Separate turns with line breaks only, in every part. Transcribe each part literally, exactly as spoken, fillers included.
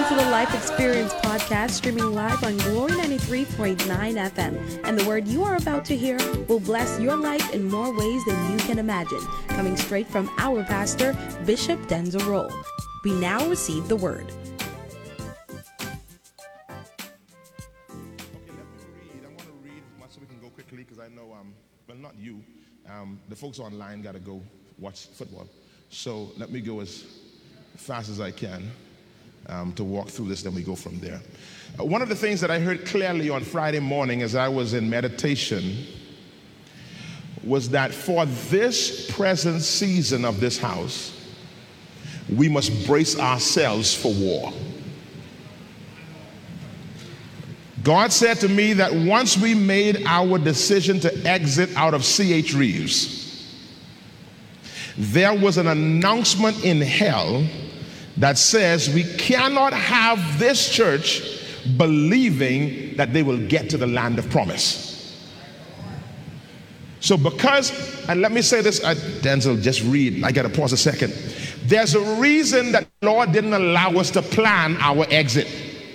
to the Life Experience Podcast, streaming live on Glory ninety-three point nine F M. And the word you are about to hear will bless your life in more ways than you can imagine. Coming straight from our pastor, Bishop Denzel Rolle. We now receive the word.
Okay, let me read. I want to read much so we can go quickly because I know, um, well, not you. Um, the folks online got to go watch football. So let me go as fast as I can. Um, to walk through this, then we go from there. Uh, one of the things that I heard clearly on Friday morning as I was in meditation was that for this present season of this house, we must brace ourselves for war. God said to me that once we made our decision to exit out of C H Reeves, there was an announcement in hell that says we cannot have this church believing that they will get to the land of promise. So because, and let me say this, uh, Denzel, just read, I gotta pause a second. There's a reason that the Lord didn't allow us to plan our exit.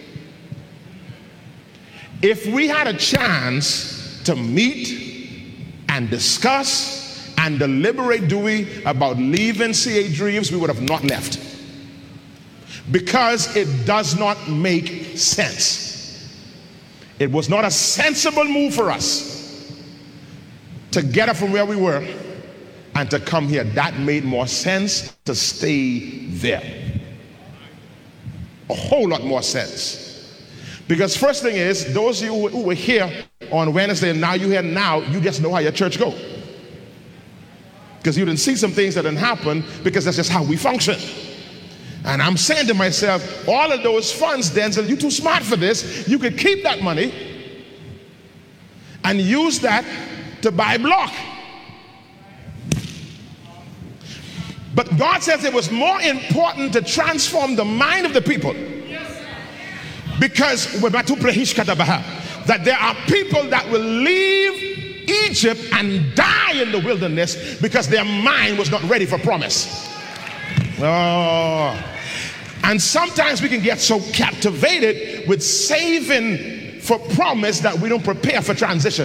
If we had a chance to meet and discuss and deliberate, do we, about leaving C H Reeves, we would have not left. Because it does not make sense. It was not a sensible move for us to get up from where we were and to come here. That made more sense to stay there. A whole lot more sense. Because first thing is, those of you who were here on Wednesday and now you're here now, you just know how your church go. Because you didn't see some things that didn't happen because that's just how we function. And I'm saying to myself, all of those funds, Denzel, you're too smart for this. You could keep that money and use that to buy block. But God says it was more important to transform the mind of the people. Because that there are people that will leave Egypt and die in the wilderness because their mind was not ready for promise. Oh. And sometimes we can get so captivated with saving for promise that we don't prepare for transition.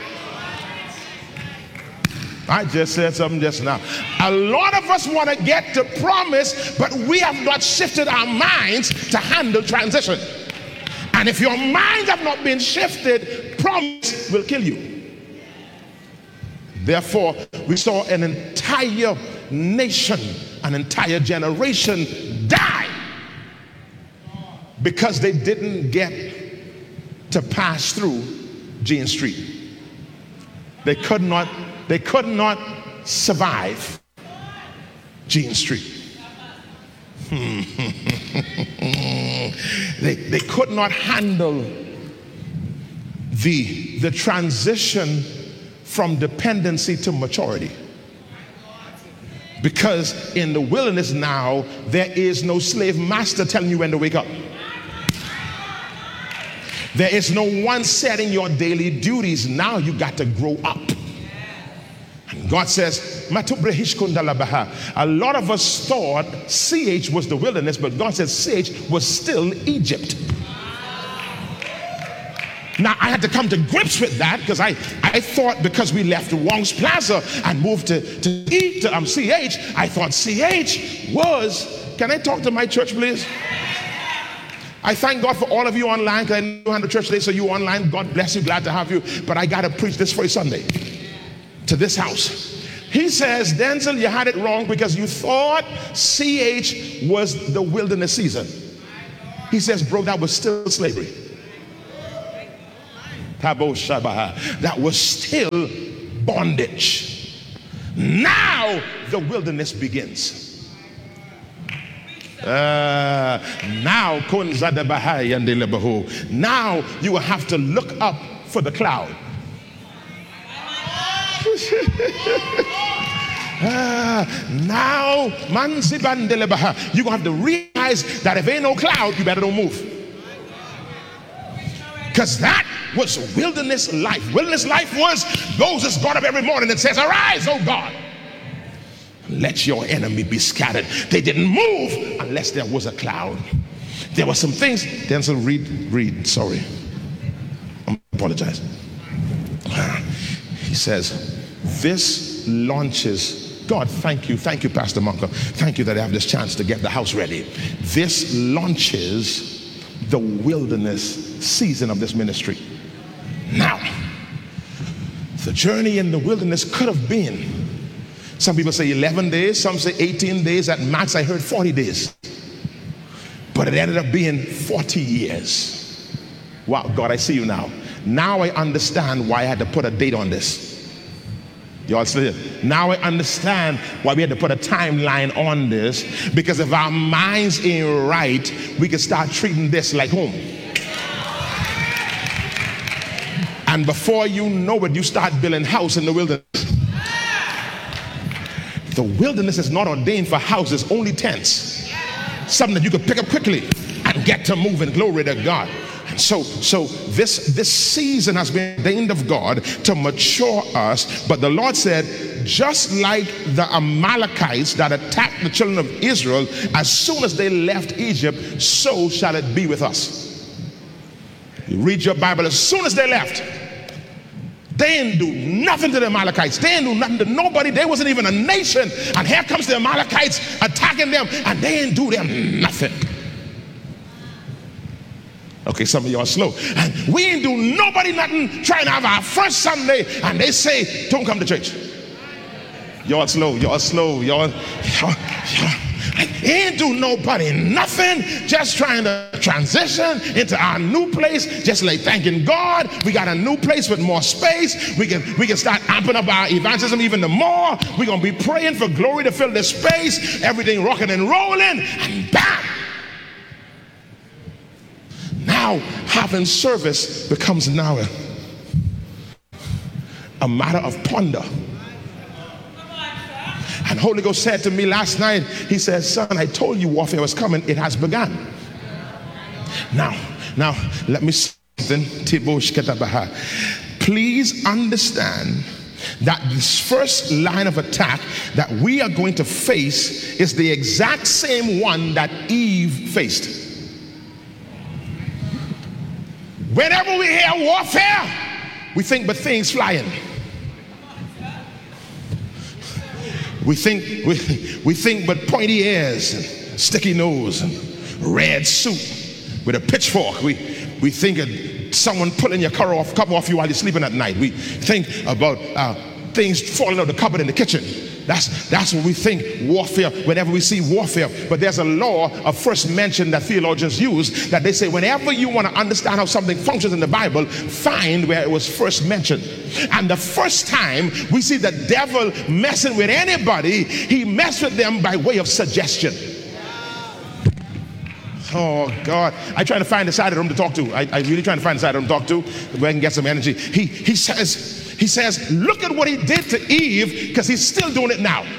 I just said something just now. A lot of us want to get to promise, but we have not shifted our minds to handle transition. And if your minds have not been shifted, promise will kill you. Therefore, we saw an entire nation, an entire generation die because they didn't get to pass through Jean Street. They could not, they could not survive Jean Street. they, they could not handle the, the transition from dependency to maturity. Because in the wilderness now, there is no slave master telling you when to wake up. There is no one setting your daily duties. Now you got to grow up. And God says, a lot of us thought C H was the wilderness, but God says C H was still Egypt. Now, I had to come to grips with that because I, I thought because we left Wong's Plaza and moved to, to, e, to um, C H, I thought C H was, can I talk to my church, please? I thank God for all of you online because I know how the church today, so you online, God bless you, glad to have you. But I got to preach this for you Sunday to this house. He says, Denzel, you had it wrong because you thought C H was the wilderness season. He says, bro, that was still slavery. That was still bondage. Now the wilderness begins. Uh, now, now you will have to look up for the cloud. uh, now, you're going to have to realize that if ain't no cloud, you better don't move. Because that was wilderness life. Wilderness life was Moses got up every morning and says, arise, oh God. Let your enemy be scattered. They didn't move unless there was a cloud. There were some things. Denzel, read, read, sorry. I apologize. He says, this launches, God, thank you, thank you, Pastor Monka. Thank you that I have this chance to get the house ready. This launches the wilderness season of this ministry. Now, the journey in the wilderness could have been, some people say eleven days, some say eighteen days, at max I heard forty days. But it ended up being forty years. Wow, God, I see you now. Now I understand why I had to put a date on this. Y'all still here? Now I understand why we had to put a timeline on this, because if our minds ain't right, we can start treating this like home. And before you know it, you start building house in the wilderness. The wilderness is not ordained for houses, only tents. Something that you can pick up quickly and get to moving. Glory to God. And so, so this, this season has been ordained of God to mature us. But the Lord said, just like the Amalekites that attacked the children of Israel, as soon as they left Egypt, so shall it be with us. You read your Bible, as soon as they left, they didn't do nothing to the Amalekites. They didn't do nothing to nobody. They wasn't even a nation. And here comes the Amalekites attacking them, and they didn't do them nothing. Okay, some of y'all are slow. And we ain't do nobody nothing, trying to have our first Sunday, and they say, don't come to church. Y'all slow, y'all slow, y'all, y'all, y'all. Ain't do nobody nothing, just trying to transition into our new place, just like thanking God we got a new place with more space. We can we can start amping up our evangelism even the more. We're gonna be praying for glory to fill this space, everything rocking and rolling, and bam! Now having service becomes now a, a matter of ponder. And Holy Ghost said to me last night, he said, son, I told you warfare was coming. It has begun. Now, now, let me say something. Please understand that this first line of attack that we are going to face is the exact same one that Eve faced. Whenever we hear warfare, we think but things flying. We think we, we think but pointy ears and sticky nose and red suit with a pitchfork. We we think of someone pulling your cover off, cover off you while you're sleeping at night. We think about uh, things falling out of the cupboard in the kitchen. That's that's what we think warfare, whenever we see warfare. But there's a law of first mention that theologians use, that they say whenever you want to understand how something functions in the Bible, find where it was first mentioned. And the first time we see the devil messing with anybody, he messed with them by way of suggestion. Oh God, I'm trying to find the side of the room to talk to. I, I'm really trying to find the side of the room to talk to, where I can get some energy. He he says, he says, look at what he did to Eve, because he's still doing it now.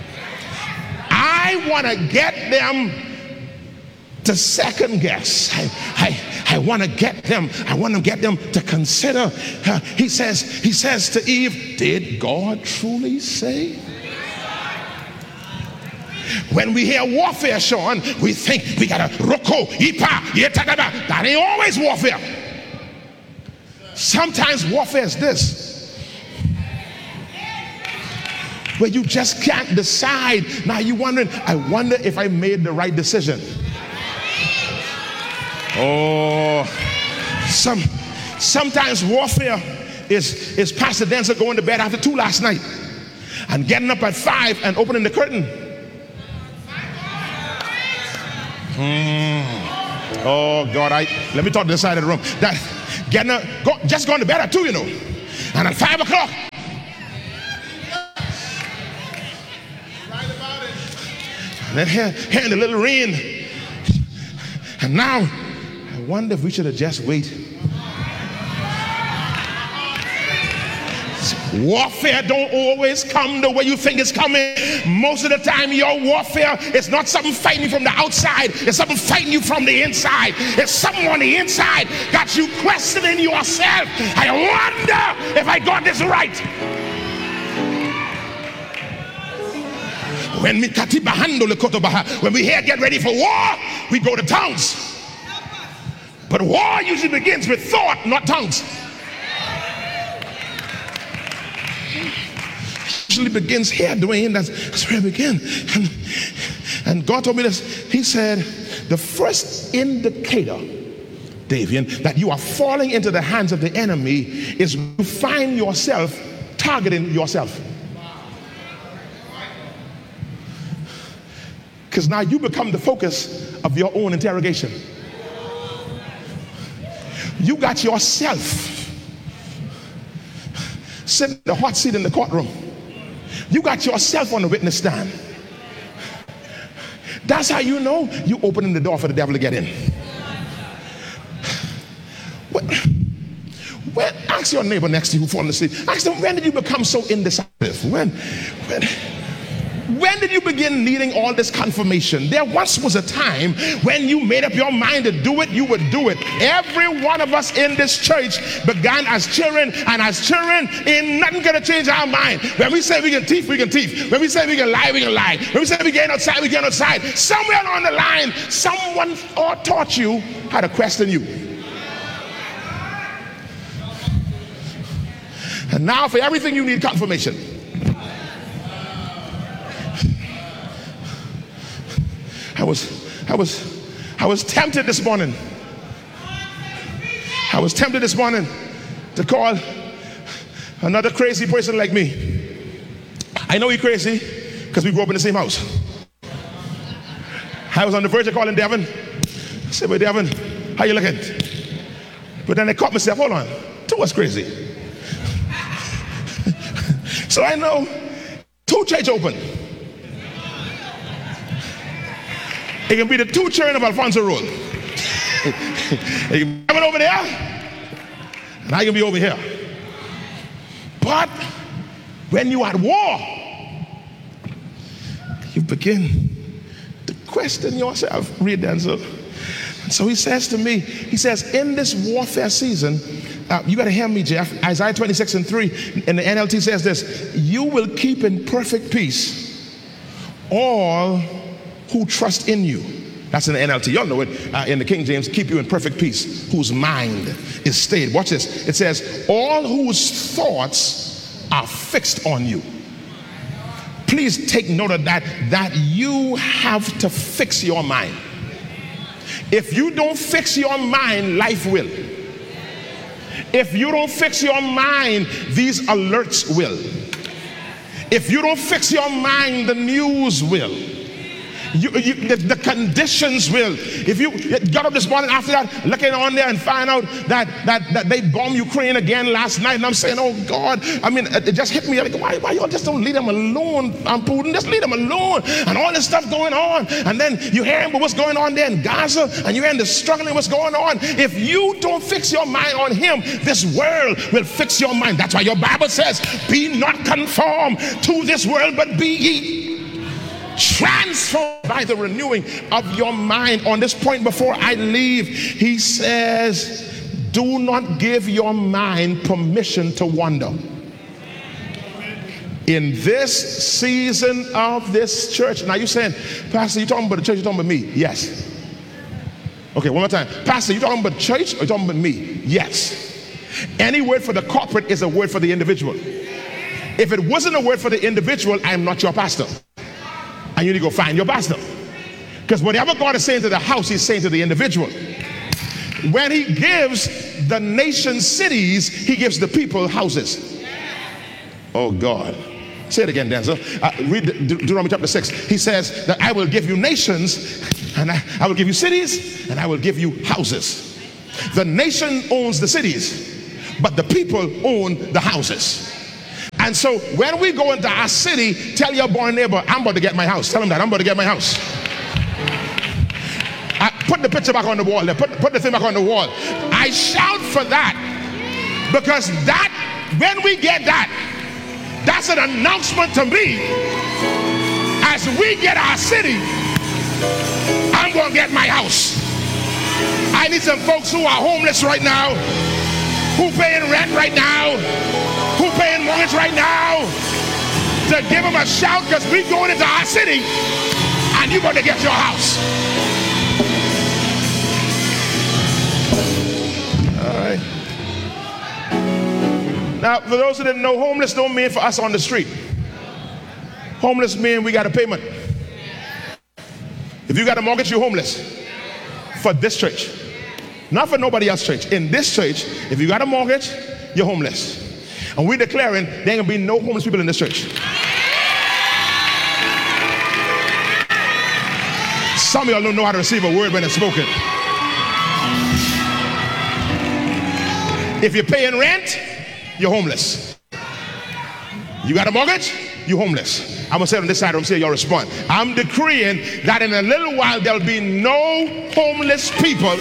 I want to get them to second guess. I I, I want to get them. I want to get them to consider. Uh, he says he says to Eve, did God truly say? When we hear warfare, Sean, we think we got a roko, ipa, yetadaba. That ain't always warfare. Sometimes warfare is this, where you just can't decide. Now you're wondering, I wonder if I made the right decision. Oh, some sometimes warfare is, is Pastor Denzel going to bed after two last night and getting up at five and opening the curtain. Mm. Oh God, I let me talk to the side of the room. That getting up, go, just going to bed at two, you know, and at five o'clock. And then here, here in the little rain, and now I wonder if we should have just waited. Warfare don't always come the way you think it's coming. Most of the time your warfare is not something fighting you from the outside, it's something fighting you from the inside. It's something on the inside got you questioning yourself. I wonder if I got this right. When we when we hear get ready for war, we go to towns. But war usually begins with thought, not tongues. It usually begins here, Dwayne. That's, that's where it begins. And, and God told me this. He said, the first indicator, Davian, that you are falling into the hands of the enemy is you find yourself targeting yourself. Because now you become the focus of your own interrogation. You got yourself sitting in the hot seat in the courtroom. You got yourself on the witness stand. That's how you know you opening the door for the devil to get in. When, when, ask your neighbor next to you who fallen asleep. Ask them, when did you become so indecisive? When, when, when did you begin needing all this confirmation? There once was a time when you made up your mind to do it, you would do it. Every one of us in this church began as children, and as children, ain't nothing gonna change our mind. When we say we can thief, we can thief. When we say we can lie, we can lie. When we say we get outside, we get outside. Somewhere along the line, someone taught you how to question you. And now for everything you need confirmation. I was, I was, I was tempted this morning. I was tempted this morning to call another crazy person like me. I know he's crazy because we grew up in the same house. I was on the verge of calling Devin. I said, "Well, Devin, how you looking?" But then I caught myself. Hold on, two was crazy. So I know two church open. It can be the two children of Alfonso Road. It can be coming over there, and I can be over here. But when you are at war, you begin to question yourself. Read that, so. And so he says to me, he says, in this warfare season, uh, you got to hear me, Jeff. Isaiah twenty-six and three, and the N L T says this: you will keep in perfect peace all who trust in you. That's in the N L T. Y'all know it. Uh, in the King James, keep you in perfect peace, whose mind is stayed. Watch this. It says, all whose thoughts are fixed on you. Please take note of that, that you have to fix your mind. If you don't fix your mind, life will. If you don't fix your mind, these alerts will. If you don't fix your mind, the news will. You, you, the, the conditions will. If you got up this morning after that, looking on there and find out that, that, that they bombed Ukraine again last night, and I'm saying, oh God, I mean, it just hit me. Like, why, why y'all just don't leave them alone, um, Putin? Just leave them alone. And all this stuff going on. And then you hearing what's going on there in Gaza, and you're hearing the struggling what's going on. If you don't fix your mind on him, this world will fix your mind. That's why your Bible says, be not conformed to this world, but be ye transformed by the renewing of your mind. On this point before I leave, he says, do not give your mind permission to wander. In this season of this church. Now you're saying, Pastor, you talking about the church, you talking about me? Yes. Okay, one more time. Pastor, you talking about church or you talking about me? Yes. Any word for the corporate is a word for the individual. If it wasn't a word for the individual, I am not your pastor. And you need to go find your pastor. Because whatever God is saying to the house, he's saying to the individual. When he gives the nation cities, he gives the people houses. Oh God. Say it again, Denzel. Uh, read De- Deuteronomy chapter six. He says that I will give you nations, and I, I will give you cities, and I will give you houses. The nation owns the cities, but the people own the houses. And so when we go into our city, tell your boy neighbor, I'm about to get my house. Tell him that I'm about to get my house. I put the picture back on the wall there. Put, put the thing back on the wall. I shout for that because that, when we get that, that's an announcement to me. As we get our city, I'm going to get my house. I need some folks who are homeless right now, who paying rent right now, who paying mortgage right now, to give them a shout because we going into our city and you're going to get your house. Now, for those who didn't know, homeless don't mean for us on the street. Homeless mean we got a payment. If you got a mortgage, you're homeless. For this church. Not for nobody else's church. In this church, if you got a mortgage, you're homeless. And we're declaring there ain't gonna be no homeless people in this church. Some of y'all don't know how to receive a word when it's spoken. If you're paying rent, you're homeless. You got a mortgage, you're homeless. I'm gonna say it on this side, I'm gonna say y'all respond. I'm decreeing that in a little while there'll be no homeless people.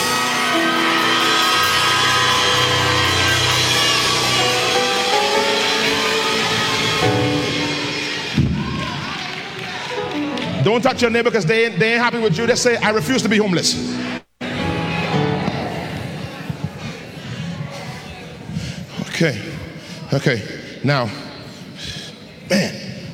Don't touch your neighbor because they ain't, they ain't happy with you. They say, I refuse to be homeless. Okay, okay, now, man.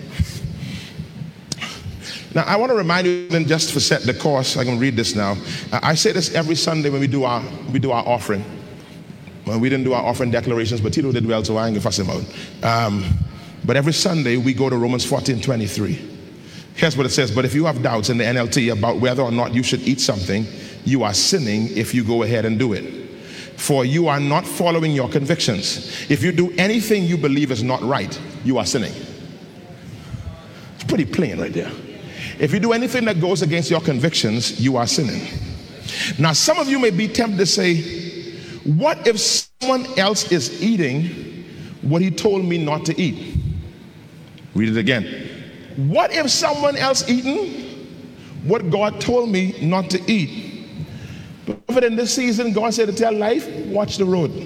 Now, I want to remind you, then, just to set the course, I can read this now. I say this every Sunday when we do our, we do our offering. Well, we didn't do our offering declarations, but Tito did well, so I ain't gonna fuss him out. Um, but every Sunday, we go to Romans fourteen twenty-three. Here's what it says. But if you have doubts in the N L T about whether or not you should eat something, you are sinning if you go ahead and do it. For you are not following your convictions. If you do anything you believe is not right, you are sinning. It's pretty plain right there. If you do anything that goes against your convictions, you are sinning. Now, some of you may be tempted to say, what if someone else is eating what he told me not to eat? Read it again. What if someone else eating what God told me not to eat? But in this season, God said to tell life, watch the road.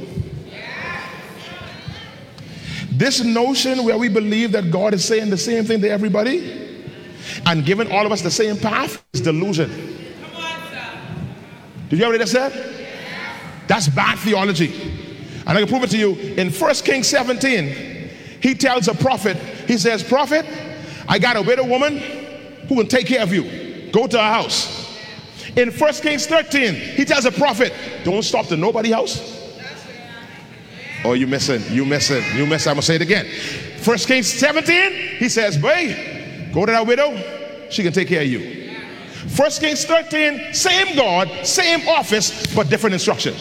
This notion where we believe that God is saying the same thing to everybody and giving all of us the same path is delusion. Did you hear what I said? That's bad theology. And I can prove it to you. In First Kings seventeen, he tells a prophet, he says, prophet, I got a widow woman who will take care of you. Go to her house. In First Kings thirteen, he tells a prophet, don't stop to nobody's house. Oh, you missing, you missing, you missing. I'm gonna say it again. First Kings seventeen, he says, boy, go to that widow, she can take care of you. First Kings thirteen, same God, same office, but different instruction.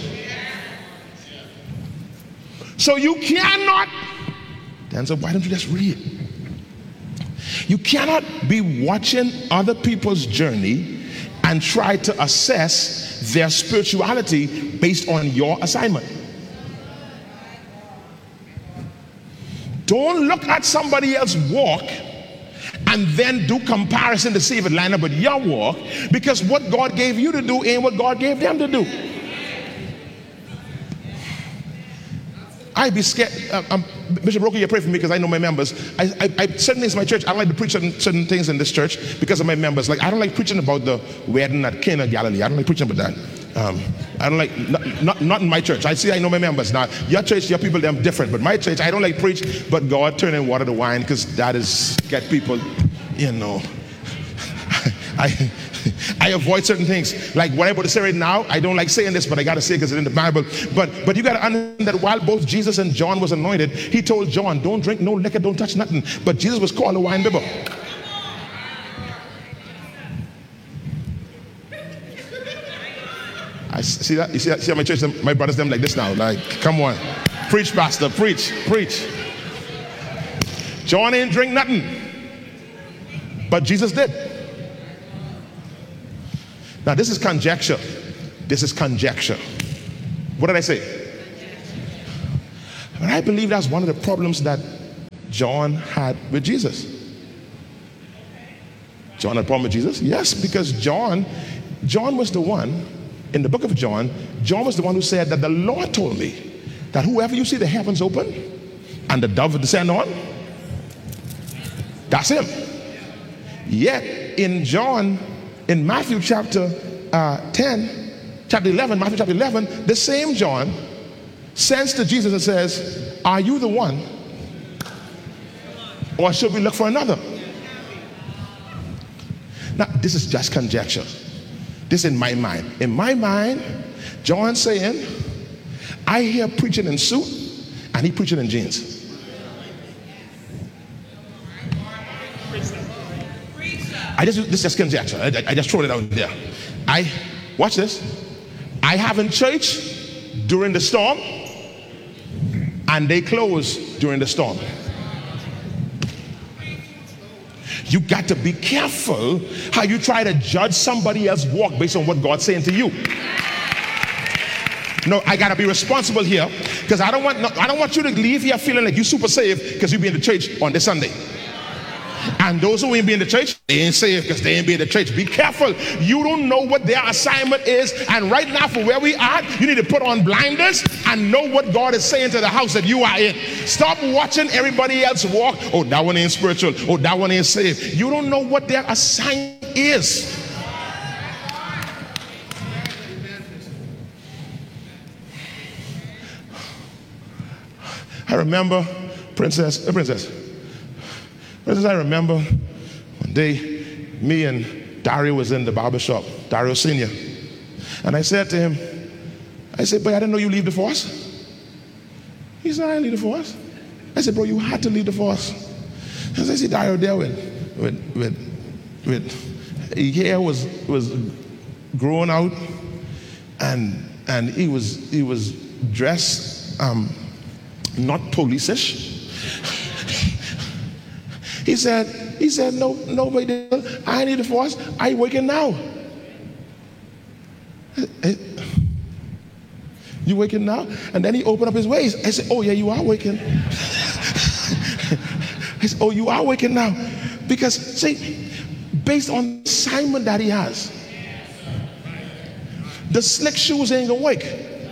So you cannot, Dan said, why don't you just read? You cannot be watching other people's journey and try to assess their spirituality based on your assignment. Don't look at somebody else's walk and then do comparison to see if it line up with your walk, because what God gave you to do ain't what God gave them to do. I'd be scared. Uh, um, Bishop Roker, you pray for me because I know my members. I, I, I certain things in my church, I don't like to preach certain, certain things in this church because of my members. Like, I don't like preaching about the wedding at Cana of Galilee. I don't like preaching about that. Um, I don't like, not, not, not in my church. I see, I know my members. Now, your church, your people, them different. But my church, I don't like preach, but God turning water to wine, because that is, get people, you know. I I avoid certain things. Like what I'm about to say right now, I don't like saying this, but I got to say it because it's in the Bible. But but you got to understand that while both Jesus and John was anointed, he told John, don't drink no liquor, don't touch nothing. But Jesus was called a wine bibber. I see that? You see that? See how my church, my brothers, them like this now. Like, come on. Preach, pastor, preach, preach. John ain't drink nothing. But Jesus did. Now, this is conjecture. This is conjecture. What did I say? But I believe that's one of the problems that John had with Jesus. John had a problem with Jesus? Yes, because John, John was the one, in the book of John, John was the one who said that the Lord told me that whoever you see the heavens open and the dove descend on, that's him. Yet, in John, in Matthew chapter uh, ten, chapter eleven, Matthew chapter eleven, the same John sends to Jesus and says, are you the one? Or should we look for another? Now, this is just conjecture. This in my mind. In my mind, John saying, I hear preaching in suit and he preaching in jeans. I just, this is Ken Jackson. I, I just throw it out there. I, watch this. I have in church during the storm, and they close during the storm. You got to be careful how you try to judge somebody else's walk based on what God's saying to you. No, I got to be responsible here, because I don't want no, I don't want you to leave here feeling like you super saved because you be in the church on this Sunday. And those who ain't be in the church, they ain't saved because they ain't be in the church. Be careful. You don't know what their assignment is. And right now, for where we are, you need to put on blinders and know what God is saying to the house that you are in. Stop watching everybody else walk. Oh, that one ain't spiritual. Oh, that one ain't saved. You don't know what their assignment is. I remember, Princess, uh, Princess, Princess, I remember one day, me and Dario was in the barber shop, Dario Senior, and I said to him, I said, boy, I didn't know you leave the force. He said, I didn't leave the force. I said, bro, you had to leave the force. And I see Dario there with, with, with, with, his hair was, was growing out, and, and he was, he was dressed, um, not police-ish. He said, he said, no, nobody, I need a force. I working now. You working now? And then he opened up his ways. I said, oh yeah, you are working. I said, oh, you are working now. Because see, based on the assignment that he has, the slick shoes ain't gonna work.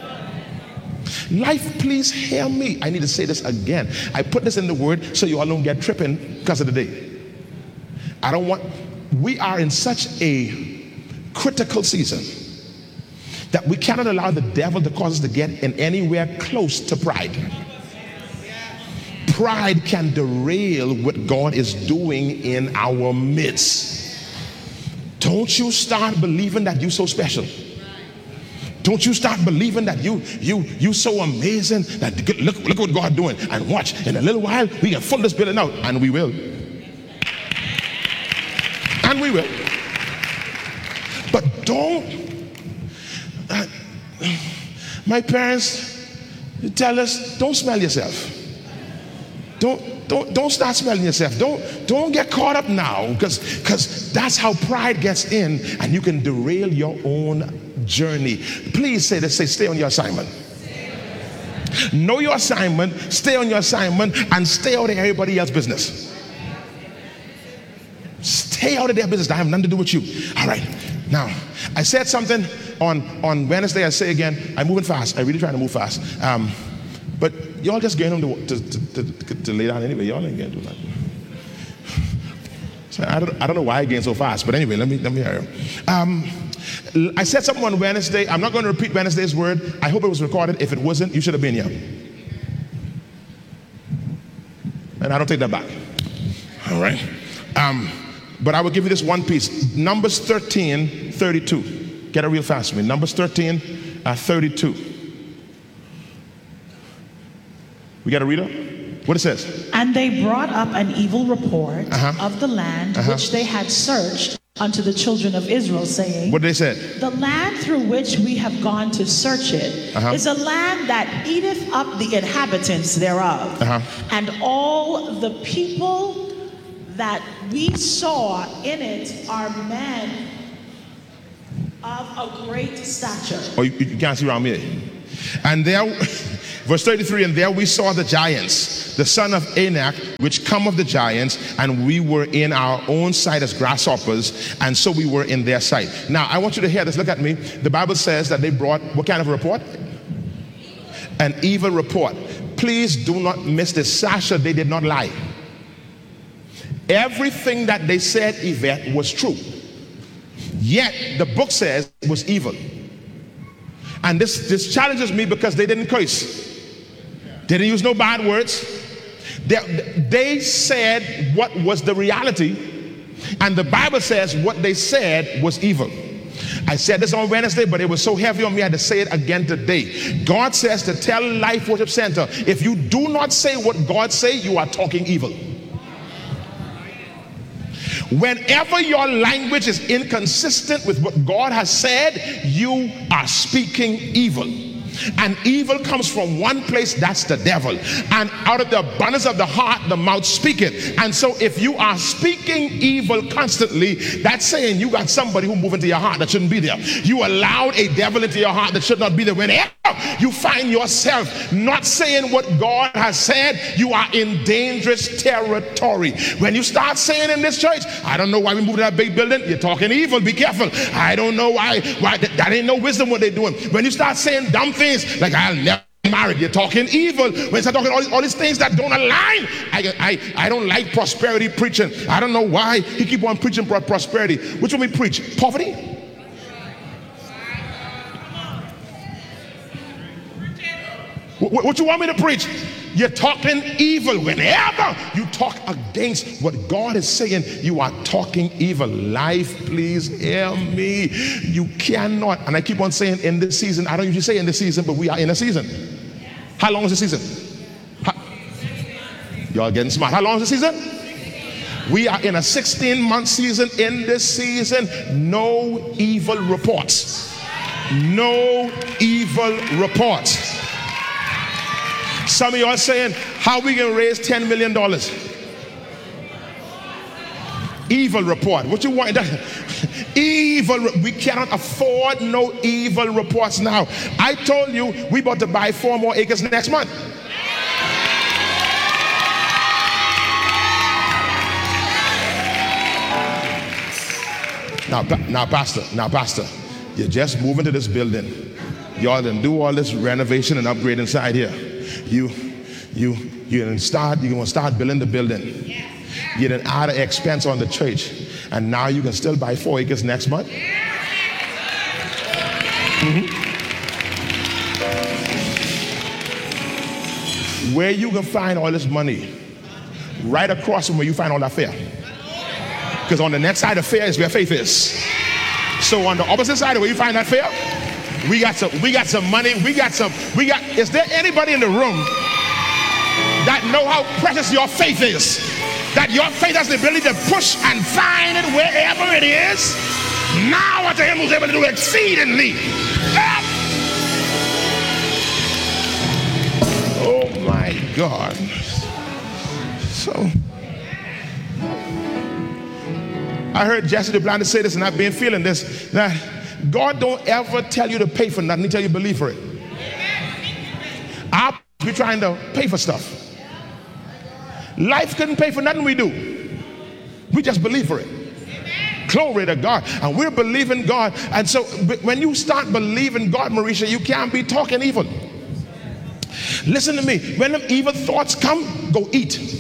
Life, please hear me. I need to say this again. I put this in the word so you all don't get tripping because of the day. I don't want, we are in such a critical season that we cannot allow the devil to cause us to get in anywhere close to pride. Pride can derail what God is doing in our midst. Don't you start believing that you're so special. Don't you start believing that you you you so amazing that look look what God doing, and watch, in a little while we can fill this building out, and we will. And we will. But don't uh, my parents tell us, don't smell yourself. Don't don't don't start smelling yourself. Don't don't get caught up now, because because that's how pride gets in, and you can derail your own journey. Please say this, say stay on your assignment. Know your assignment, stay on your assignment, and stay out of everybody else's business. Stay out of their business. I have nothing to do with you. All right. Now, I said something on, on Wednesday. I say again, I'm moving fast. I'm really trying to move fast. Um, but y'all just getting them to, to, to, to, to lay down anyway. Y'all ain't getting to do that. So I don't, I don't know why I gain so fast. But anyway, let me, let me hear you. Um, I said something on Wednesday. I'm not going to repeat Wednesday's word. I hope it was recorded. If it wasn't, you should have been here. And I don't take that back. All right. Um, but I will give you this one piece. Numbers thirteen, thirty-two. Get it real fast for me. Numbers thirteen, thirty-two. We got a reader? What it says?
And they brought up an evil report
uh-huh.
of the land
uh-huh.
which they had searched unto the children of Israel, saying,
what did they say?
The land through which we have gone to search it
uh-huh.
is a land that eateth up the inhabitants thereof.
Uh-huh.
And all the people that we saw in it are men of a great stature.
Oh, you, you can't see around me. And there, verse thirty-three, and there we saw the giants, the son of Anak, which come of the giants, and we were in our own sight as grasshoppers, and so we were in their sight. Now, I want you to hear this. Look at me. The Bible says that they brought, what kind of a report? An evil report. Please do not miss this. Sasha, they did not lie. Everything that they said, Yvette, was true. Yet, the book says it was evil. And this, this challenges me because they didn't curse. They didn't use no bad words. They, they said what was the reality. And the Bible says what they said was evil. I said this on Wednesday, but it was so heavy on me, I had to say it again today. God says to tell Life Worship Center, if you do not say what God say, you are talking evil. Whenever your language is inconsistent with what God has said, you are speaking evil. And evil comes from one place, that's the devil. And out of the abundance of the heart, the mouth speaketh. And so if you are speaking evil constantly, that's saying you got somebody who moved into your heart that shouldn't be there. You allowed a devil into your heart that should not be there. Whenever you find yourself not saying what God has said, you are in dangerous territory. When you start saying in this church, I don't know why we moved to that big building, you're talking evil, be careful. I don't know why, why that, that ain't no wisdom what they're doing. When you start saying dumb things, like I'll never be married, you're talking evil. When you start talking all these, all these things that don't align, I, I, I don't like prosperity preaching. I don't know why he keep on preaching prosperity. Which one we preach? Poverty? What, what you want me to preach? You're talking evil. Whenever you talk against what God is saying, you are talking evil. Life, please hear me. You cannot, and I keep on saying in this season, I don't usually say in this season, but we are in a season. How long is the season? How, y'all getting smart. How long is the season? We are in a sixteen month season. In this season, no evil reports. No evil reports. Some of you are saying, how we going to raise ten million dollars? Evil report. What you want? Evil. We cannot afford no evil reports now. I told you we about to buy four more acres next month. Now, now, Pastor, now, Pastor, you just move into this building. Y'all done do all this renovation and upgrade inside here. You, you, you didn't start. You gonna start building the building. You didn't add an expense on the church, and now you can still buy four acres next month. Mm-hmm. Where you can find all this money? Right across from where you find all that fair. Because on the next side of fair is where faith is. So on the opposite side of where you find that fair, we got some, we got some money, we got some, we got, is there anybody in the room that know how precious your faith is? That your faith has the ability to push and find it wherever it is? Now unto him who's able to do exceedingly. Ah! Oh my God. So, I heard Jesse Duplantis say this, and I've been feeling this, that God don't ever tell you to pay for nothing. He tell you to believe for it. I'll be trying to pay for stuff. Life couldn't pay for nothing we do. We just believe for it. Glory to God. And we're believing God. And so when you start believing God, Marisha, you can't be talking evil. Listen to me. When them evil thoughts come, go eat.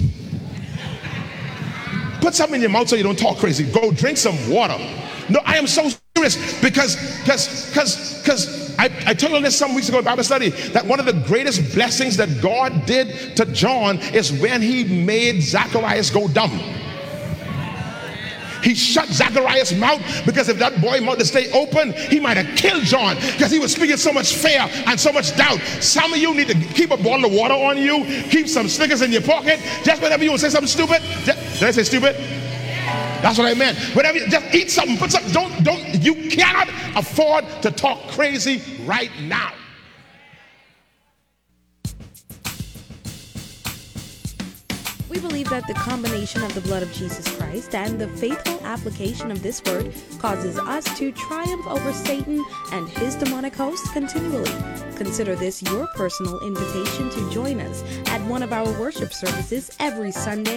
Put something in your mouth so you don't talk crazy. Go drink some water. No, I am so serious because because because because I, I told you this some weeks ago in Bible study that one of the greatest blessings that God did to John is when he made Zacharias go dumb. He shut Zacharias' mouth, because if that boy's mouth to stay open, he might have killed John, because he was speaking so much fear and so much doubt. Some of you need to keep a bottle of water on you, keep some Snickers in your pocket, just whenever you want to say something stupid. Just, did I say stupid? That's what I meant. Whenever you just eat something, put something. Don't, don't. You cannot afford to talk crazy right now.
We believe that the combination of the blood of Jesus Christ and the faithful application of this word causes us to triumph over Satan and his demonic hosts continually. Consider this your personal invitation to join us at one of our worship services every Sunday